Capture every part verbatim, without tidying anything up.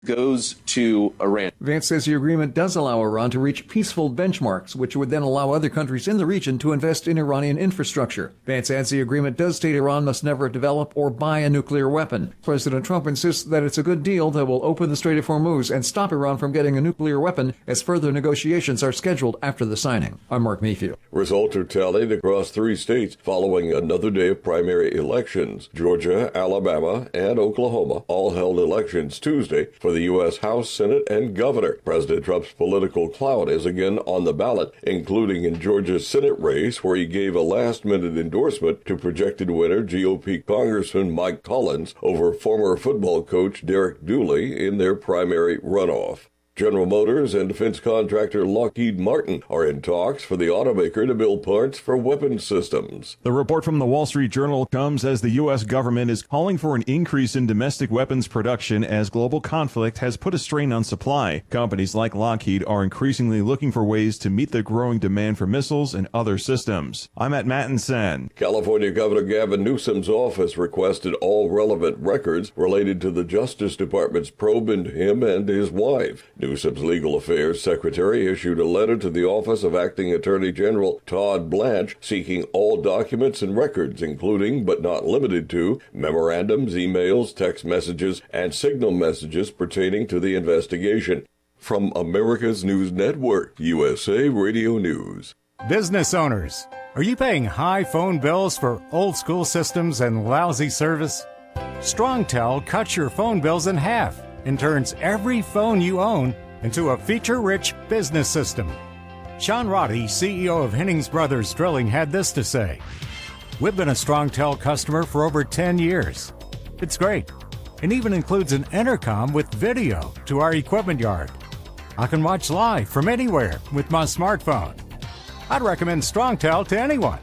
goes to Iran. Vance says the agreement does allow Iran to reach peaceful benchmarks, which would then allow other countries in the region to invest in Iranian infrastructure. Vance adds the agreement does state Iran must never develop or buy a nuclear weapon. President Trump insists that it's a good deal that will open the Strait of Hormuz and stop Iran from getting a nuclear weapon, as further negotiations are scheduled after the signing. I'm Mark Mayfield. Results are tallied across three states following another day of primary elections. Georgia, Alabama, and Oklahoma all held elections Tuesday for the U S House, Senate, and governor. President Trump's political clout is again on the ballot, including in Georgia's Senate race, where he gave a last-minute endorsement to projected winner G O P Congressman Mike Collins over former football coach Derek Dooley in their primary runoff. General Motors and defense contractor Lockheed Martin are in talks for the automaker to build parts for weapons systems. The report from the Wall Street Journal comes as the U S government is calling for an increase in domestic weapons production as global conflict has put a strain on supply. Companies like Lockheed are increasingly looking for ways to meet the growing demand for missiles and other systems. I'm at Mattinson. California Governor Gavin Newsom's office requested all relevant records related to the Justice Department's probe into him and his wife. Newsom's legal affairs secretary issued a letter to the office of Acting Attorney General Todd Blanche seeking all documents and records, including but not limited to memorandums, emails, text messages, and signal messages pertaining to the investigation. From America's News Network, U S A Radio News. Business owners, are you paying high phone bills for old school systems and lousy service? StrongTel cuts your phone bills in half and turns every phone you own into a feature-rich business system. Sean Roddy, C E O of Hennings Brothers Drilling, had this to say: "We've been a StrongTel customer for over ten years. It's great, and even includes an intercom with video to our equipment yard. I can watch live from anywhere with my smartphone. I'd recommend StrongTel to anyone.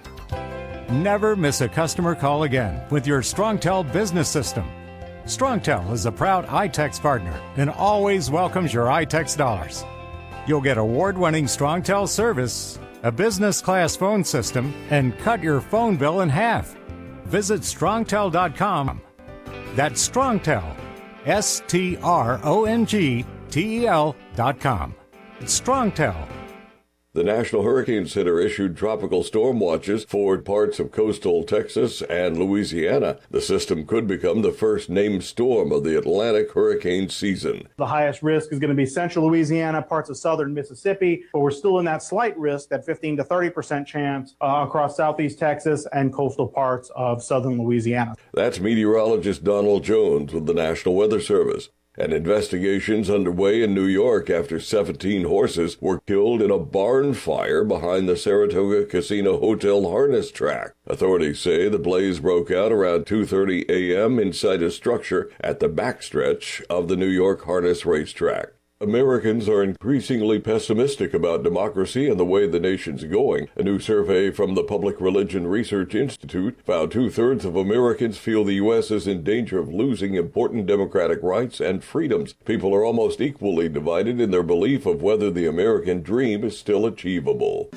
Never miss a customer call again with your StrongTel business system. StrongTel is a proud iTex partner and always welcomes your iTex dollars. You'll get award-winning StrongTel service, a business-class phone system, and cut your phone bill in half. Visit strongtel dot com. That's StrongTel, S T R O N G T E L dot com. StrongTel. The National Hurricane Center issued tropical storm watches for parts of coastal Texas and Louisiana. The system could become the first named storm of the Atlantic hurricane season. The highest risk is going to be central Louisiana, parts of southern Mississippi, but we're still in that slight risk, that fifteen to thirty percent chance uh, across southeast Texas and coastal parts of southern Louisiana. That's meteorologist Donald Jones with the National Weather Service. And investigations underway in New York after seventeen horses were killed in a barn fire behind the Saratoga Casino Hotel harness track. Authorities say the blaze broke out around two thirty a.m. inside a structure at the backstretch of the New York harness racetrack. Americans are increasingly pessimistic about democracy and the way the nation's going. A new survey from the Public Religion Research Institute found two-thirds of Americans feel the U S is in danger of losing important democratic rights and freedoms. People are almost equally divided in their belief of whether the American dream is still achievable.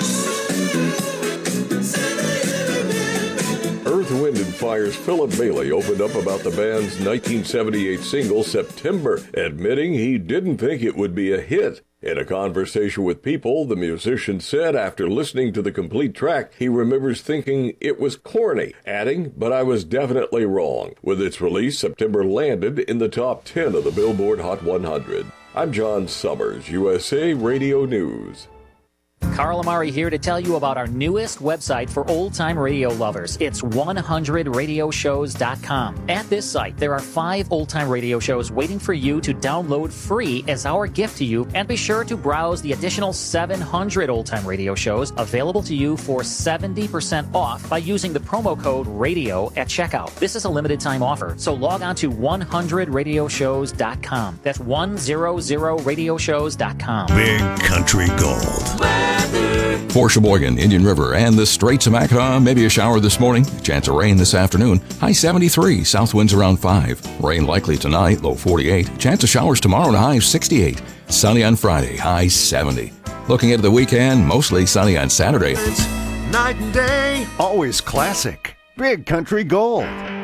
Earth, Wind and Fire's Philip Bailey opened up about the band's nineteen seventy-eight single, September, admitting he didn't think it would be a hit. In a conversation with People, the musician said after listening to the complete track, he remembers thinking it was corny, adding, "But I was definitely wrong." With its release, September landed in the top ten of the Billboard Hot one hundred. I'm John Summers, U S A Radio News. Carl Amari here to tell you about our newest website for old-time radio lovers. It's one hundred radio shows dot com. At this site, there are five old-time radio shows waiting for you to download free as our gift to you, and be sure to browse the additional seven hundred old-time radio shows available to you for seventy percent off by using the promo code RADIO at checkout. This is a limited-time offer, so log on to one hundred radio shows dot com. That's one hundred radio shows dot com. Big Country Gold. For Sheboygan, Indian River, and the Straits of Mackinac, maybe a shower this morning. Chance of rain this afternoon. High seventy-three, south winds around five. Rain likely tonight, low forty-eight. Chance of showers tomorrow and a high sixty-eight. Sunny on Friday, high seventy. Looking into the weekend, mostly sunny on Saturday. Night and day, always classic. Big Country Gold.